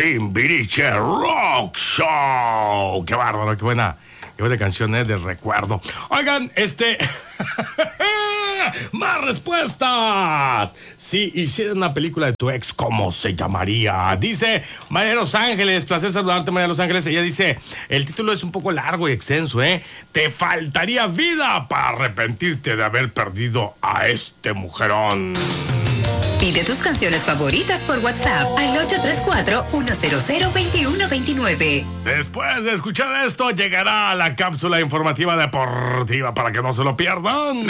Timbiriche Rock Show. Qué bárbaro, qué buena canción, de recuerdo. Oigan, más respuestas. Si hiciera una película de tu ex, ¿cómo se llamaría? Dice María de Los Ángeles. Placer saludarte, María de Los Ángeles. Ella dice, el título es un poco largo y extenso, Te faltaría vida para arrepentirte de haber perdido a este mujerón. Pide tus canciones favoritas por WhatsApp al 834-100-2129. Después de escuchar esto, llegará la cápsula informativa deportiva para que no se lo pierdan.